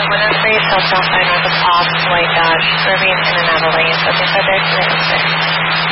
103 southbound 5 north of Palm, white Dodge, swerving in and out of lanes, looking for their